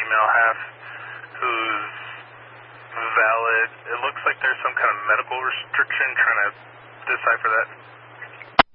female half who's valid. It looks like there's some kind of medical restriction, trying to decipher that.